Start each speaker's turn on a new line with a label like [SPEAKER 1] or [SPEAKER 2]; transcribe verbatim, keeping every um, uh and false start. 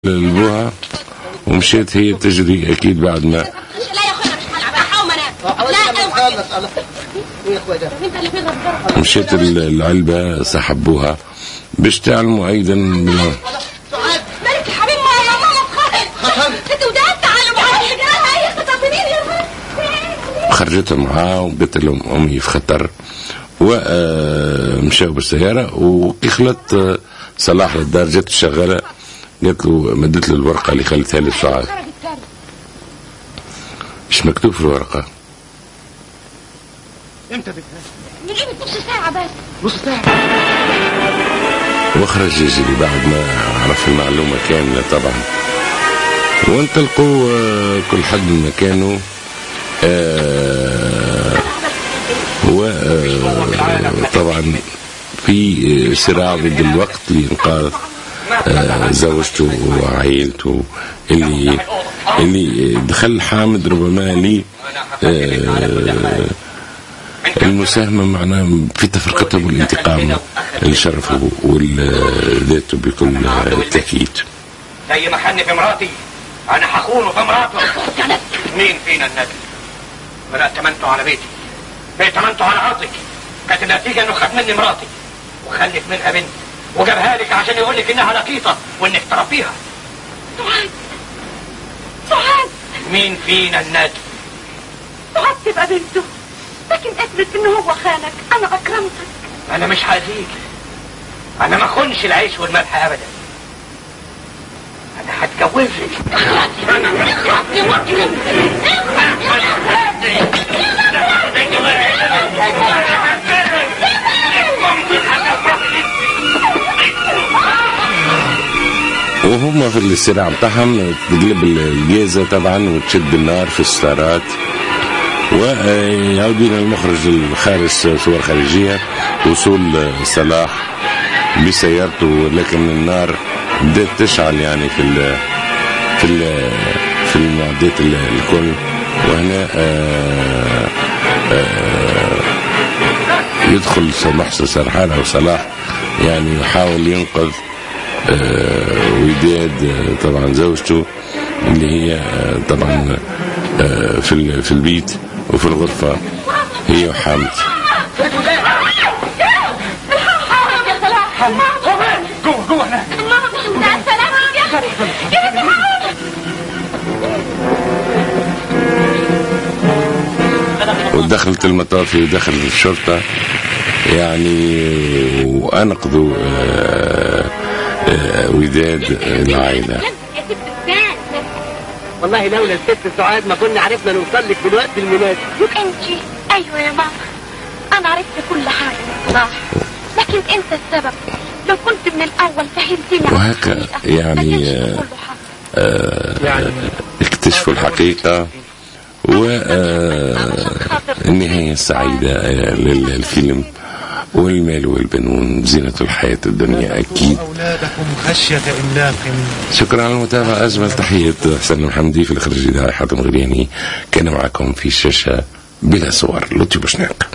[SPEAKER 1] للبوها ومشيت هي تجري اكيد بعد ما
[SPEAKER 2] لا يا اخويا مش هلعب هحاوم انا. لا
[SPEAKER 1] مشيت العلبة سحبوها باش تعلموا ايضا بال...
[SPEAKER 2] مالك يا حبيبي يا ماما تخافي انت وداد تعلموا هي خطفتيني يا
[SPEAKER 1] خرجتها معاه وقلت لهم امي في خطر ومشاو بالسيارة وكخلت صلاح للدار جت الشغالة قالت له مدت له الورقة اللي خلتها لي سعاد. ايش مكتوب في الورقة؟
[SPEAKER 2] امتى من قيمة نص ساعة بس.
[SPEAKER 1] نص ساعة واخرج يجري بعد ما عرف المعلومة كاملة طبعا وانطلقوا كل حد من مكانه وطبعا في صراع ضد الوقت لإنقاذ آه زوجته وعائلته اللي اللي دخل حامد ربما لي آه المساهمة معنا في تفرقتهم والانتقام لشرفه وذاته بكل تأكيد.
[SPEAKER 3] زي ما حن في مراتي أنا حخونه في مراته. مين فينا النبي؟ أنا ائتمنته على بيتي، ائتمنته على عرضك، كانت النتيجة إنه خد مني مراتي وخلف منها بنت وجابها لك عشان يقول لك انها لقيطه وانك تربيها.
[SPEAKER 2] سعاد سعاد
[SPEAKER 3] مين فينا النادي؟
[SPEAKER 2] سعاد تبقى بنته لكن اثبت انه هو خانك. انا اكرمتك.
[SPEAKER 3] انا مش هاذيك، انا ما اخونش العيش والملح ابدا. انا هتجوزك. انا
[SPEAKER 1] وهم في الصراع بتاعهم تقلب الجيزة طبعا وتشد النار في الستارات ويعودون المخرج الخارج صور خارجية. وصول صلاح بسيارته لكن النار بدأت تشعل يعني في ال في ال في المعدات الكل. وهنا آآ آآ يدخل محسن سرحان أو صلاح يعني يحاول ينقذ آه وداد آه طبعا زوجته اللي هي آه طبعا آه في في البيت وفي الغرفة هي وحامد.
[SPEAKER 3] جوه جوه هناك.
[SPEAKER 1] ودخلت المطافي ودخل الشرطة يعني وأنقذوا آه وداد العائلة.
[SPEAKER 4] والله لولا الست سعاد ما كنا عرفنا نوصل لك بالوقت المناسب.
[SPEAKER 2] انت ايوه يا ماما انا عرفت كل حاجه صح لكن انت السبب. لو كنت من الاول فهمتني
[SPEAKER 1] وهكا يعني آه آه اكتشفوا الحقيقة والنهاية السعيدة للفيلم. والمال والبنون زينة الحياة الدنيا أكيد.
[SPEAKER 5] أولادكم خشية إملاق.
[SPEAKER 1] شكرا على المتابعة. أجمل تحية حسن محمدي في الإخراج الإذاعي حاتم غرياني كان معكم في الشاشة بلا صور لطفي بوشناق.